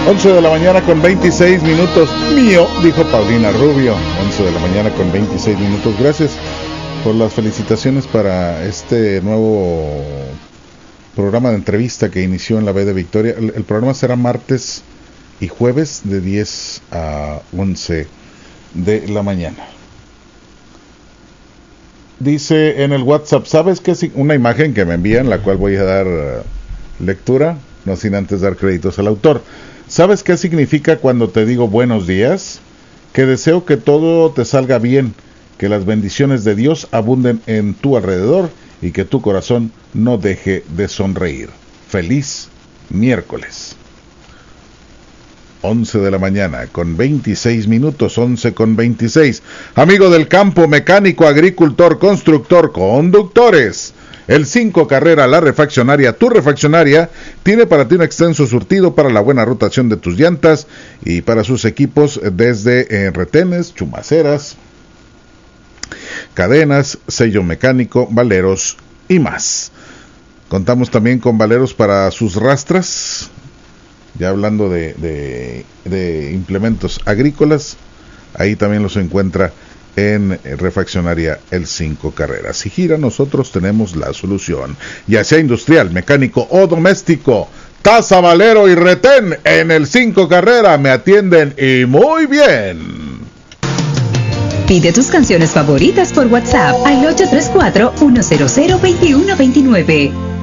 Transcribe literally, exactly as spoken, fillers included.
once de la mañana con veintiséis minutos. Mío, dijo Paulina Rubio. once de la mañana con veintiséis minutos. Gracias por las felicitaciones para este nuevo programa de entrevista que inició en la B de Victoria. El, el programa será martes y jueves de diez a once de la mañana. Dice en el WhatsApp, ¿sabes qué? Una imagen que me envían, la cual voy a dar uh, lectura, no sin antes dar créditos al autor. ¿Sabes qué significa cuando te digo buenos días? Que deseo que todo te salga bien, que las bendiciones de Dios abunden en tu alrededor y que tu corazón no deje de sonreír. Feliz miércoles. once de la mañana con veintiséis minutos, once con veintiséis. Amigo del campo, mecánico, agricultor, constructor, conductores. El cinco Carrera, la refaccionaria, tu refaccionaria, tiene para ti un extenso surtido para la buena rotación de tus llantas y para sus equipos desde eh, retenes, chumaceras, cadenas, sello mecánico, valeros y más. Contamos también con valeros para sus rastras. Ya hablando de, de, de implementos agrícolas, ahí también los encuentra en Refaccionaria El cinco Carreras. Si gira, nosotros tenemos la solución. Ya sea industrial, mecánico o doméstico, taza, valero y retén en El cinco Carrera. Me atienden y muy bien. Pide tus canciones favoritas por WhatsApp al ocho tres cuatro, uno cero cero, dos uno dos nueve.